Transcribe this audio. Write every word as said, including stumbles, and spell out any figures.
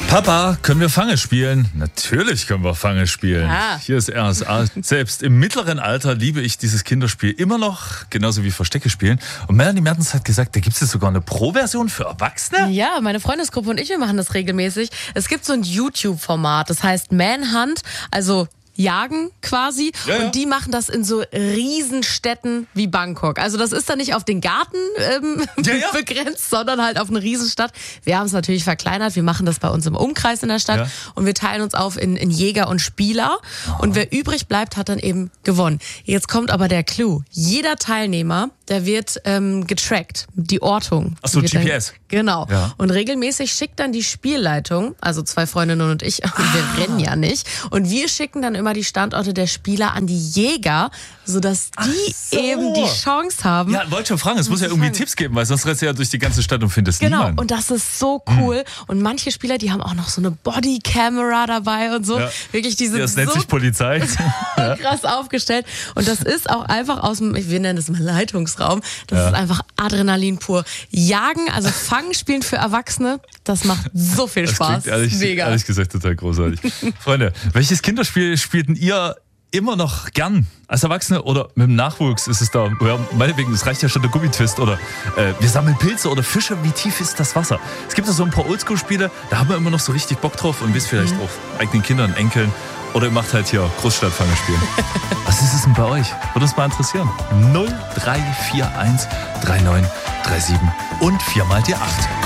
Papa, können wir Fange spielen? Natürlich können wir Fange spielen. Ah. Hier ist R S A. Selbst im mittleren Alter liebe ich dieses Kinderspiel immer noch, genauso wie Verstecke spielen. Und Melanie Mertens hat gesagt, da gibt es jetzt sogar eine Pro-Version für Erwachsene. Ja, meine Freundesgruppe und ich, wir machen das regelmäßig. Es gibt so ein YouTube-Format, das heißt Manhunt, also Jagen quasi. Ja, ja. Und die machen das in so Riesenstädten wie Bangkok. Also das ist dann nicht auf den Garten ähm, Ja, ja. begrenzt, sondern halt auf eine Riesenstadt. Wir haben es natürlich verkleinert. Wir machen das bei uns im Umkreis in der Stadt. Ja. Und wir teilen uns auf in, in Jäger und Spieler. Und wer übrig bleibt, hat dann eben gewonnen. Jetzt kommt aber der Clou. Jeder Teilnehmer, der wird ähm, getrackt. Die Ortung. Ach so, Die wird G P S. Dann, genau. Ja. Und regelmäßig schickt dann die Spielleitung, also zwei Freundinnen und ich, wir rennen ja nicht. Und wir schicken dann immer die Standorte der Spieler an die Jäger, sodass die so. eben die Chance haben. Ja, wollte schon fragen, es muss ja irgendwie fangen. Tipps geben, weil sonst rennst du ja durch die ganze Stadt und findest Genau, niemanden. und das ist so cool. Und manche Spieler, die haben auch noch so eine Bodycamera dabei und so. Ja. Wirklich, die sind Das nennt so sich Polizei. Ja. krass aufgestellt. Und das ist auch einfach aus dem, wir nennen das mal Leitungsraum, das Ja. ist einfach Adrenalin pur. Jagen, also Fangen spielen für Erwachsene, das macht so viel Das Spaß. klingt ehrlich, Mega. ehrlich gesagt total großartig. Freunde, welches Kinderspiel spielten ihr immer noch gern als Erwachsene oder mit dem Nachwuchs ist es da? Ja, meinetwegen, es reicht ja schon der Gummitwist oder äh, wir sammeln Pilze oder Fische, wie tief ist das Wasser? Es gibt ja so ein paar Oldschool-Spiele, da haben wir immer noch so richtig Bock drauf und wisst vielleicht Mhm. auch eigenen Kindern, Enkeln oder ihr macht halt hier Großstadtfange spielen. Was ist es denn bei euch? Würde uns mal interessieren. null drei vier eins drei neun drei sieben und vier mal die acht.